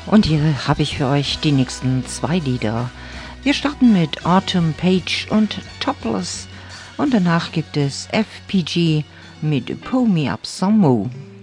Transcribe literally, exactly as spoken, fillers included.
Und hier habe ich für euch die nächsten zwei Lieder. Wir starten mit Autumn Page und Topless und danach gibt es F P G mit Pull Me Up Some More.